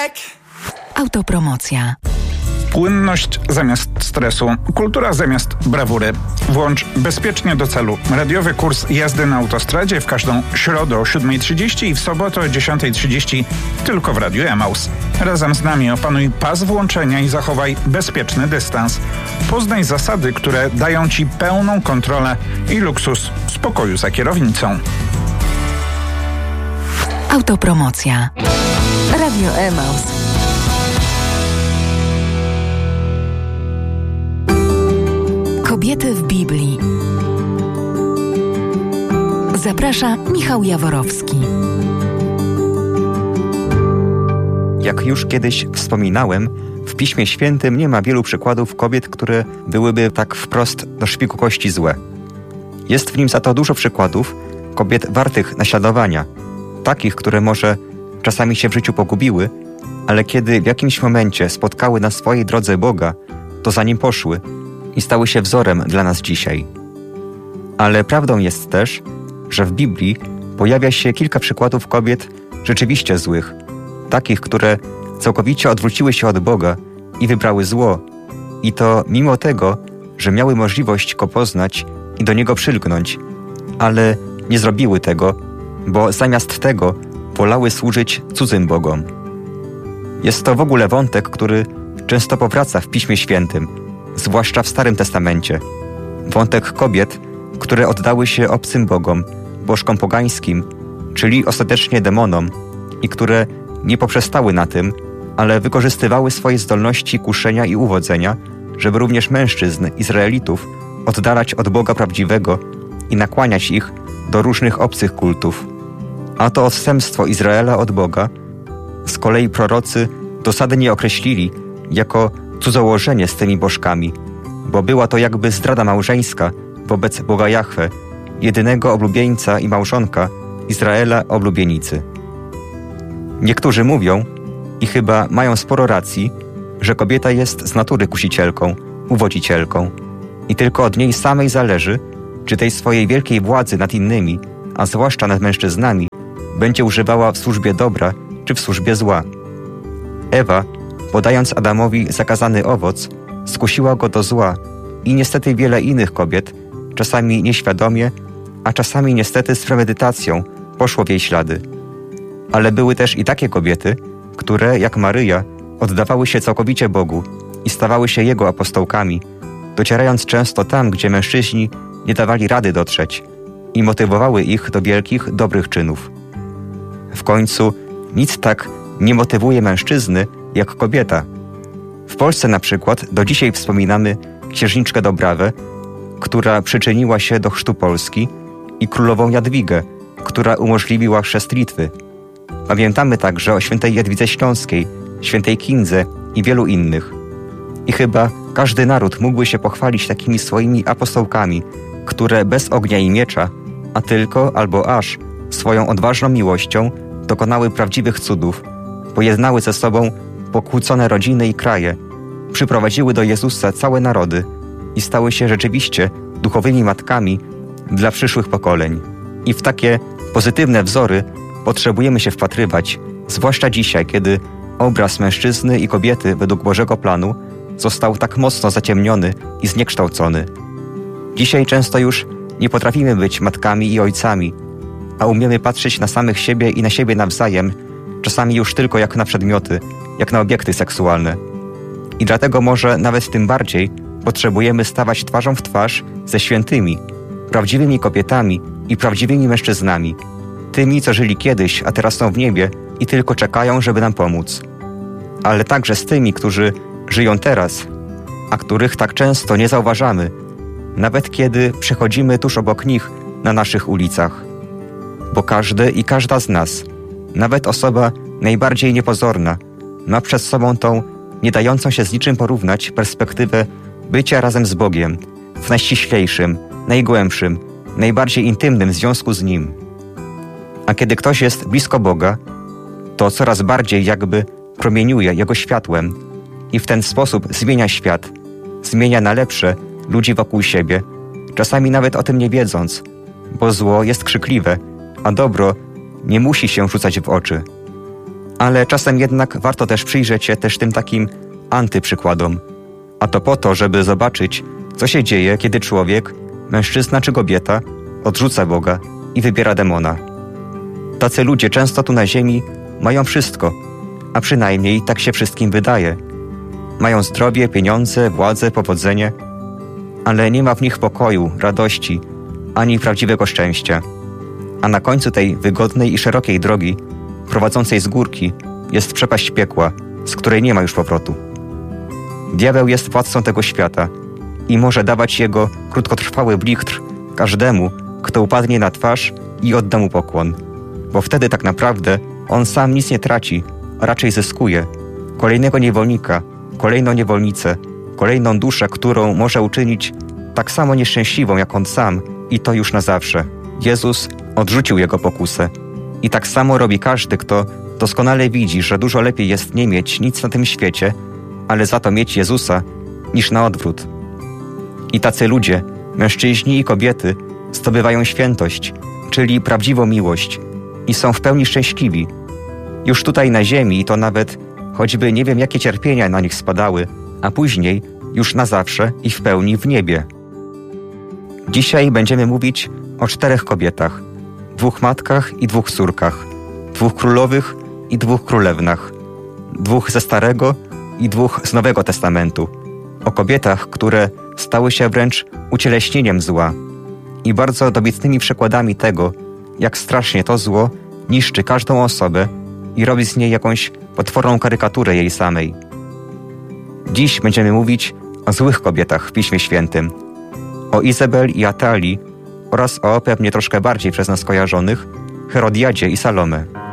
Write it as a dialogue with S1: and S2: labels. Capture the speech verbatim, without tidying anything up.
S1: Autopromocja.
S2: Płynność zamiast stresu, kultura zamiast brawury. Włącz bezpiecznie do celu radiowy kurs jazdy na autostradzie w każdą środę o siódma trzydzieści i w sobotę o dziesiąta trzydzieści tylko w Radiu Emaus. Razem z nami opanuj pas włączenia i zachowaj bezpieczny dystans. Poznaj zasady, które dają Ci pełną kontrolę i luksus spokoju za kierownicą.
S1: Autopromocja. Radio Emaus. Kobiety w Biblii. Zaprasza Michał Jaworowski.
S3: Jak już kiedyś wspominałem, w Piśmie Świętym nie ma wielu przykładów kobiet, które byłyby tak wprost do szpiku kości złe. Jest w nim za to dużo przykładów kobiet wartych naśladowania, takich, które może czasami się w życiu pogubiły, ale kiedy w jakimś momencie spotkały na swojej drodze Boga, to za nim poszły i stały się wzorem dla nas dzisiaj. Ale prawdą jest też, że w Biblii pojawia się kilka przykładów kobiet rzeczywiście złych, takich, które całkowicie odwróciły się od Boga i wybrały zło, i to mimo tego, że miały możliwość go poznać i do niego przylgnąć, ale nie zrobiły tego, bo zamiast tego wolały służyć cudzym bogom. Jest to w ogóle wątek, który często powraca w Piśmie Świętym, zwłaszcza w Starym Testamencie. Wątek kobiet, które oddały się obcym bogom, bożkom pogańskim, czyli ostatecznie demonom, i które nie poprzestały na tym, ale wykorzystywały swoje zdolności kuszenia i uwodzenia, żeby również mężczyzn, Izraelitów, oddalać od Boga prawdziwego i nakłaniać ich do różnych obcych kultów. A to odstępstwo Izraela od Boga z kolei prorocy dosadnie określili jako cudzołożenie z tymi bożkami, bo była to jakby zdrada małżeńska wobec Boga Jahwe, jedynego oblubieńca i małżonka Izraela oblubienicy. Niektórzy mówią, i chyba mają sporo racji, że kobieta jest z natury kusicielką, uwodzicielką i tylko od niej samej zależy, czy tej swojej wielkiej władzy nad innymi, a zwłaszcza nad mężczyznami, będzie używała w służbie dobra czy w służbie zła. Ewa, podając Adamowi zakazany owoc, skusiła go do zła i niestety wiele innych kobiet, czasami nieświadomie, a czasami niestety z premedytacją, poszło w jej ślady. Ale były też i takie kobiety, które, jak Maryja, oddawały się całkowicie Bogu i stawały się Jego apostołkami, docierając często tam, gdzie mężczyźni nie dawali rady dotrzeć i motywowały ich do wielkich, dobrych czynów. W końcu nic tak nie motywuje mężczyzny, jak kobieta. W Polsce na przykład do dzisiaj wspominamy księżniczkę Dobrawę, która przyczyniła się do chrztu Polski, i królową Jadwigę, która umożliwiła chrzest Litwy. Pamiętamy także o świętej Jadwidze Śląskiej, świętej Kindze i wielu innych. I chyba każdy naród mógłby się pochwalić takimi swoimi apostołkami, które bez ognia i miecza, a tylko albo aż swoją odważną miłością dokonały prawdziwych cudów, pojednały ze sobą pokłócone rodziny i kraje, przyprowadziły do Jezusa całe narody i stały się rzeczywiście duchowymi matkami dla przyszłych pokoleń. I w takie pozytywne wzory potrzebujemy się wpatrywać, zwłaszcza dzisiaj, kiedy obraz mężczyzny i kobiety według Bożego planu został tak mocno zaciemniony i zniekształcony. Dzisiaj często już nie potrafimy być matkami i ojcami, a umiemy patrzeć na samych siebie i na siebie nawzajem, czasami już tylko jak na przedmioty, jak na obiekty seksualne. I dlatego może nawet tym bardziej potrzebujemy stawać twarzą w twarz ze świętymi, prawdziwymi kobietami i prawdziwymi mężczyznami, tymi, co żyli kiedyś, a teraz są w niebie i tylko czekają, żeby nam pomóc. Ale także z tymi, którzy żyją teraz, a których tak często nie zauważamy, nawet kiedy przechodzimy tuż obok nich na naszych ulicach. Bo każdy i każda z nas, nawet osoba najbardziej niepozorna, ma przed sobą tą, nie dającą się z niczym porównać, perspektywę bycia razem z Bogiem w najściślejszym, najgłębszym, najbardziej intymnym związku z Nim. A kiedy ktoś jest blisko Boga, to coraz bardziej jakby promieniuje Jego światłem i w ten sposób zmienia świat, zmienia na lepsze ludzi wokół siebie, czasami nawet o tym nie wiedząc, bo zło jest krzykliwe, a dobro nie musi się rzucać w oczy. Ale czasem jednak warto też przyjrzeć się też tym takim antyprzykładom. A to po to, żeby zobaczyć, co się dzieje, kiedy człowiek, mężczyzna czy kobieta, odrzuca Boga i wybiera demona. Tacy ludzie często tu na ziemi mają wszystko, a przynajmniej tak się wszystkim wydaje. Mają zdrowie, pieniądze, władzę, powodzenie, ale nie ma w nich pokoju, radości, ani prawdziwego szczęścia. A na końcu tej wygodnej i szerokiej drogi, prowadzącej z górki, jest przepaść piekła, z której nie ma już powrotu. Diabeł jest władcą tego świata i może dawać jego krótkotrwały blichtr każdemu, kto upadnie na twarz i odda mu pokłon. Bo wtedy tak naprawdę on sam nic nie traci, a raczej zyskuje kolejnego niewolnika, kolejną niewolnicę, kolejną duszę, którą może uczynić tak samo nieszczęśliwą jak on sam i to już na zawsze. Jezus odrzucił jego pokusę i tak samo robi każdy, kto doskonale widzi, że dużo lepiej jest nie mieć nic na tym świecie, ale za to mieć Jezusa, niż na odwrót. I tacy ludzie, mężczyźni i kobiety, zdobywają świętość, czyli prawdziwą miłość i są w pełni szczęśliwi. Już tutaj na ziemi i to nawet choćby nie wiem jakie cierpienia na nich spadały, a później już na zawsze i w pełni w niebie. Dzisiaj będziemy mówić o czterech kobietach, dwóch matkach i dwóch córkach, dwóch królowych i dwóch królewnach, dwóch ze Starego i dwóch z Nowego Testamentu, o kobietach, które stały się wręcz ucieleśnieniem zła i bardzo dobitnymi przykładami tego, jak strasznie to zło niszczy każdą osobę i robi z niej jakąś potworną karykaturę jej samej. Dziś będziemy mówić o złych kobietach w Piśmie Świętym, o Izabel i Atalii oraz o pewnie troszkę bardziej przez nas kojarzonych Herodiadzie i Salome.